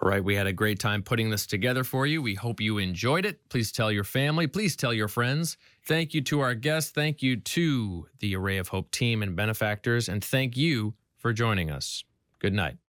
All right, we had a great time putting this together for you. We hope you enjoyed it. Please tell your family. Please tell your friends. Thank you to our guests. Thank you to the Array of Hope team and benefactors. And thank you for joining us. Good night.